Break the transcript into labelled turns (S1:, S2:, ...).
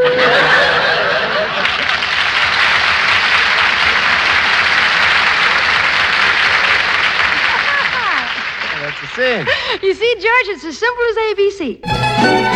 S1: That's the sin.
S2: You see, George, it's as simple as ABC.